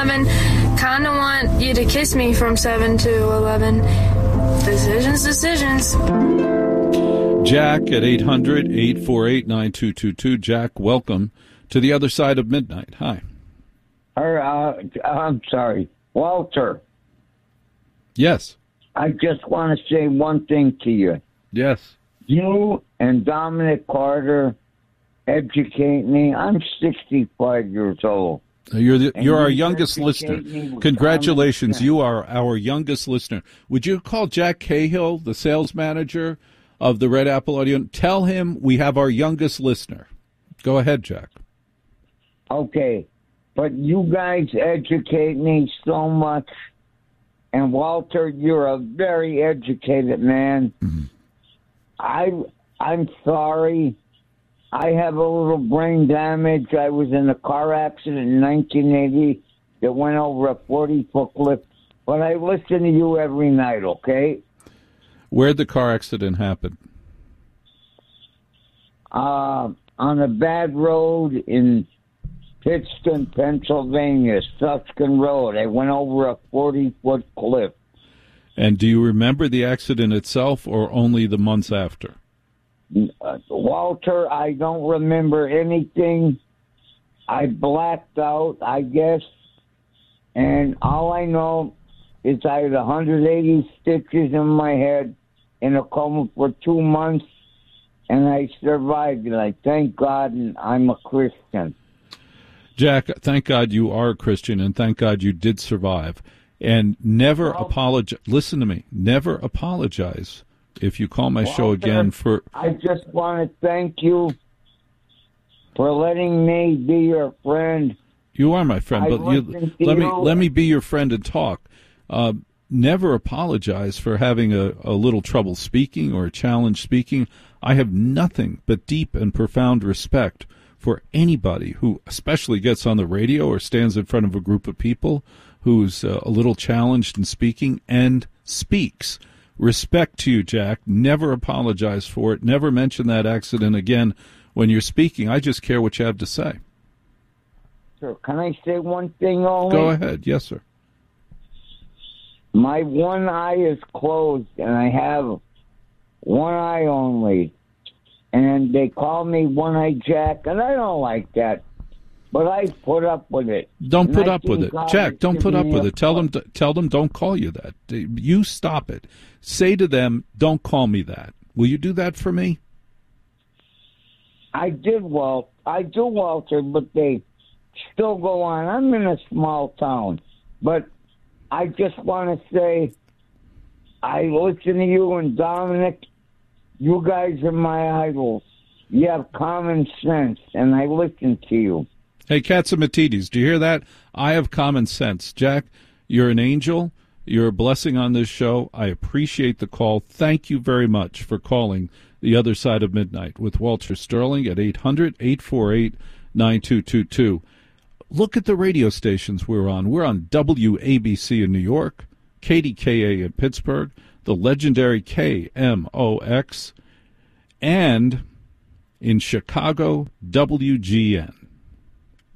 11. Kinda want you to kiss me from 7 to 11. Decisions. Jack at 800-848-9222. Jack, welcome to the other side of midnight. Hi. I'm sorry. Walter. Yes. I just want to say one thing to you. Yes. You and Dominic Carter educate me. I'm 65 years old. You're our youngest listener. Congratulations. You are our youngest listener. Would you call Jack Cahill, the sales manager of the Red Apple Audio? Tell him we have our youngest listener. Go ahead, Jack. Okay. But you guys educate me so much. And Walter, you're a very educated man. Mm-hmm. I'm sorry. I have a little brain damage. I was in a car accident in 1980 that went over a 40-foot cliff. But I listen to you every night, okay? Where'd the car accident happen? On a bad road in Pittston, Pennsylvania, Suskin Road. I went over a 40-foot cliff. And do you remember the accident itself or only the months after? Walter, I don't remember anything. I blacked out, I guess. And all I know is I had 180 stitches in my head in a coma for 2 months, and I survived. And I thank God, and I'm a Christian. Jack, thank God you are a Christian, and thank God you did survive. And never apologize. Listen to me. Never apologize if you call my show again for... I just want to thank you for letting me be your friend. You are my friend, but let me be your friend and talk. Never apologize for having a little trouble speaking or a challenge speaking. I have nothing but deep and profound respect for anybody who especially gets on the radio or stands in front of a group of people who's a little challenged in speaking and speaks. Respect to you, Jack. Never apologize for it. Never mention that accident again when you're speaking. I just care what you have to say. Sir, can I say one thing only? Go ahead. Yes, sir. My one eye is closed, and I have one eye only. And they call me One-Eye Jack, and I don't like that. But I put up with it. Don't put up with it. Jack, don't put up with it. Tell them don't call you that. You stop it. Say to them, don't call me that. Will you do that for me? I do, Walter, but they still go on. I'm in a small town. But I just want to say, I listen to you and Dominic. You guys are my idols. You have common sense, and I listen to you. Hey, Katsimatidis, do you hear that? I have common sense. Jack, you're an angel. You're a blessing on this show. I appreciate the call. Thank you very much for calling The Other Side of Midnight with Walter Sterling at 800-848-9222. Look at the radio stations we're on. We're on WABC in New York, KDKA in Pittsburgh, the legendary KMOX, and in Chicago, WGN.